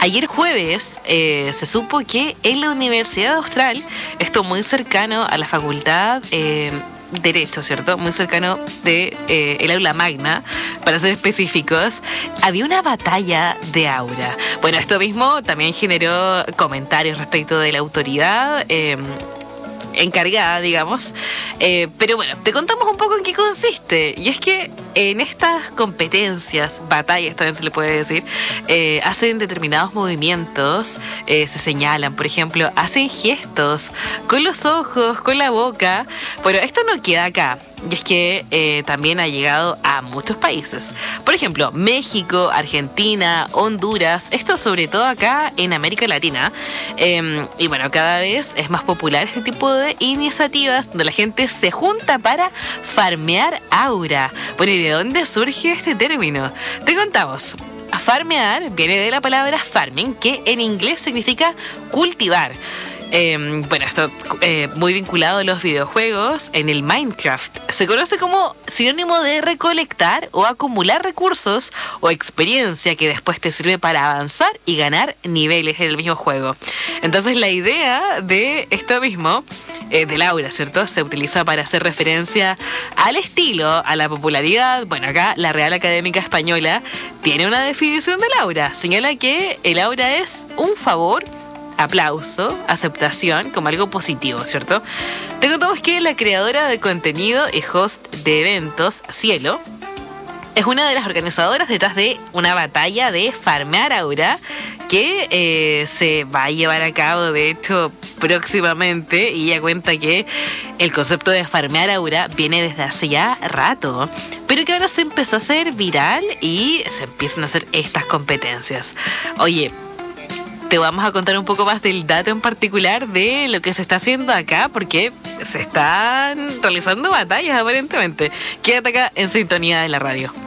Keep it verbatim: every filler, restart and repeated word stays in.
ayer jueves eh, se supo que en la Universidad Austral, esto muy cercano a la facultad eh, Derecho, ¿cierto? Muy cercano de eh, el aula magna, para ser específicos, había una batalla de aura. Bueno, esto mismo también generó comentarios respecto de la autoridad eh, encargada, digamos. Eh, pero bueno, te contamos un poco en qué consiste. Y es que en estas competencias, batallas también se le puede decir, eh, hacen determinados movimientos, eh, se señalan, por ejemplo, hacen gestos con los ojos, con la boca. Bueno, esto no queda acá. Y es que eh, también ha llegado a muchos países. Por ejemplo, México, Argentina, Honduras. Esto sobre todo acá en América Latina. Eh, y bueno, cada vez es más popular este tipo de iniciativas donde la gente se junta para farmear aura. Bueno, ¿y de dónde surge este término? Te contamos. Farmear viene de la palabra farming, que en inglés significa cultivar. Eh, bueno, esto eh, muy vinculado a los videojuegos. En el Minecraft se conoce como sinónimo de recolectar o acumular recursos o experiencia que después te sirve para avanzar y ganar niveles en el mismo juego. Entonces la idea de esto mismo, eh, del aura, ¿cierto? Se utiliza para hacer referencia al estilo, a la popularidad. Bueno, acá la Real Académica Española tiene una definición del aura. Señala que el aura es un favor, aplauso, aceptación, como algo positivo, ¿cierto? Te contamos que la creadora de contenido y host de eventos, Cielo, es una de las organizadoras detrás de una batalla de farmear aura que eh, se va a llevar a cabo, de hecho, próximamente. Y ella cuenta que el concepto de farmear aura viene desde hace ya rato, pero que ahora se empezó a hacer viral y se empiezan a hacer estas competencias. Oye, te vamos a contar un poco más del dato en particular de lo que se está haciendo acá, porque se están realizando batallas aparentemente. Quédate acá en sintonía de la radio.